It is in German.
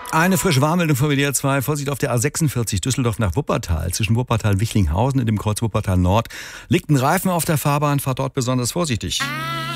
Eine frische Warnmeldung von WDR 2. Vorsicht auf der A46 Düsseldorf nach Wuppertal. Zwischen Wuppertal-Wichlinghausen und dem Kreuz Wuppertal Nord liegt ein Reifen auf der Fahrbahn. Fahrt dort besonders vorsichtig.